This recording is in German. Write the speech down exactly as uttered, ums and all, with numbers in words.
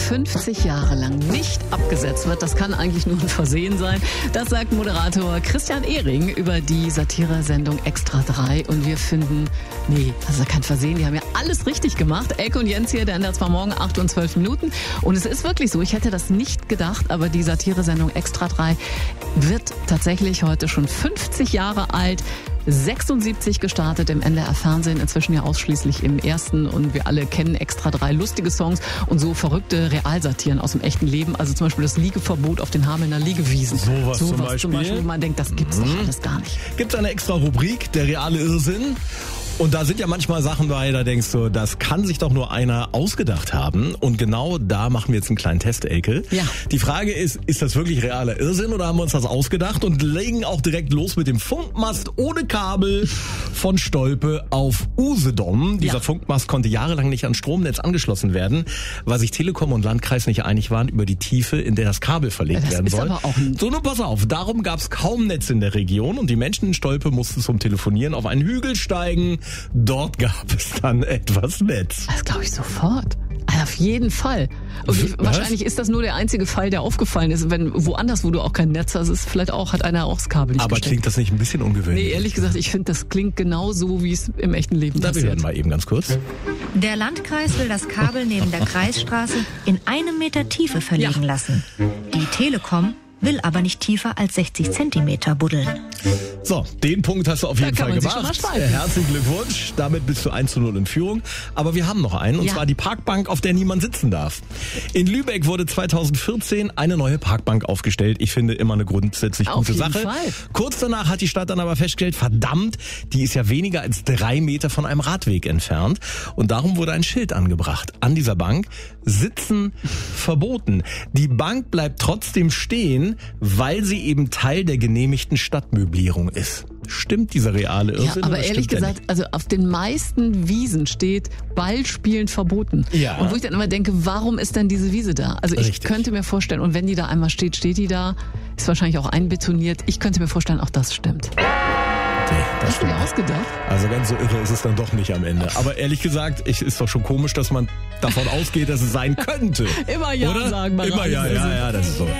fünfzig Jahre lang nicht abgesetzt wird, das kann eigentlich nur ein Versehen sein. Das sagt Moderator Christian Ehring über die Satire-Sendung Extra drei. Und wir finden, nee, das ist ja kein Versehen, die haben ja alles richtig gemacht. Elke und Jens hier, der ändert zwar morgen acht und zwölf Minuten. Und es ist wirklich so, ich hätte das nicht gedacht, aber die Satire-Sendung Extra drei wird tatsächlich heute schon fünfzig Jahre alt. sechsundsiebzig gestartet im N D R-Fernsehen, inzwischen ja ausschließlich im ersten, und wir alle kennen Extra drei lustige Songs und so verrückte Realsatiren aus dem echten Leben, also zum Beispiel das Liegeverbot auf den Hamelner Liegewiesen. Sowas so zum was Beispiel. Zum Beispiel, wo man denkt, das gibt's mhm. doch alles gar nicht. Gibt's eine extra Rubrik, der reale Irrsinn? Und da sind ja manchmal Sachen bei, da denkst du, das kann sich doch nur einer ausgedacht haben. Und genau da machen wir jetzt einen kleinen Test, Elke. Ja. Die Frage ist, ist das wirklich realer Irrsinn oder haben wir uns das ausgedacht? Und legen auch direkt los mit dem Funkmast ohne Kabel von Stolpe auf Usedom. Dieser ja. Funkmast konnte jahrelang nicht ans Stromnetz angeschlossen werden, weil sich Telekom und Landkreis nicht einig waren über die Tiefe, in der das Kabel verlegt das werden ist soll. Aber auch ein so, nun pass auf, darum gab es kaum Netz in der Region und die Menschen in Stolpe mussten zum Telefonieren auf einen Hügel steigen. Dort gab es dann etwas Netz. Das glaube ich sofort. Auf jeden Fall. Und Was? Wahrscheinlich ist das nur der einzige Fall, der aufgefallen ist. Wenn woanders, wo du auch kein Netz hast, ist vielleicht auch, hat einer auch das Kabel nicht Aber gesteckt. klingt das nicht ein bisschen ungewöhnlich? Nee, ehrlich gesagt, ich finde, das klingt genau so, wie es im echten Leben da passiert. Wir hören mal eben ganz kurz. Der Landkreis will das Kabel neben der Kreisstraße in einem Meter Tiefe verlegen Ja. lassen. Die Telekom will aber nicht tiefer als sechzig Zentimeter buddeln. So, den Punkt hast du auf jeden Da kann Fall man sich gemacht. schon mal streiten. Herzlichen Glückwunsch. Damit bist du eins zu null in Führung. Aber wir haben noch einen, und Ja. zwar die Parkbank, auf der niemand sitzen darf. In Lübeck wurde zweitausendvierzehn eine neue Parkbank aufgestellt. Ich finde immer eine grundsätzlich Auf gute jeden Sache. Fall. Kurz danach hat die Stadt dann aber festgestellt, verdammt, die ist ja weniger als drei Meter von einem Radweg entfernt. Und darum wurde ein Schild angebracht. An dieser Bank Sitzen verboten. Die Bank bleibt trotzdem stehen, weil sie eben Teil der genehmigten Stadtmöblierung ist. Stimmt dieser reale Irrsinn? Ja, aber oder ehrlich stimmt der gesagt, also auf den meisten Wiesen steht Ballspielen verboten. Ja. Und wo ich dann immer denke, warum ist denn diese Wiese da? Also ich Richtig. könnte mir vorstellen, und wenn die da einmal steht, steht die da, ist wahrscheinlich auch einbetoniert. Ich könnte mir vorstellen, auch das stimmt. Nee, das Hast du dir stimmt. ausgedacht? Also ganz so irre ist es dann doch nicht am Ende. Aber ehrlich gesagt, es ist doch schon komisch, dass man davon ausgeht, dass es sein könnte. Immer ja Oder? sagen, Mareike, Immer ja, ist ja, es. ja, das ist so.